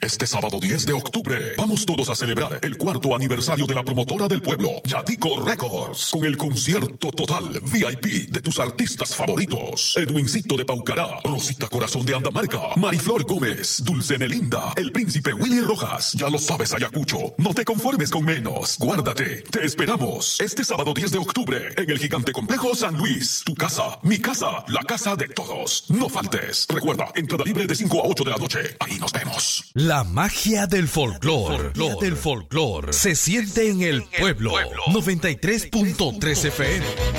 Este sábado 10 de octubre, vamos todos a celebrar el 4º aniversario de la promotora del pueblo, Yatico Records, con el concierto total VIP de tus artistas favoritos. Edwincito de Paucará, Rosita Corazón de Andamarca, Mariflor Gómez, Dulce Melinda, el príncipe Willy Rojas. Ya lo sabes, Ayacucho, no te conformes con menos. Guárdate, te esperamos este sábado 10 de octubre en el Gigante Complejo San Luis. Tu casa, mi casa, la casa de todos. No faltes. Recuerda, entrada libre de 5 a 8 de la noche. Ahí nos vemos. La magia del folclore se siente en el pueblo. 93.3 FM.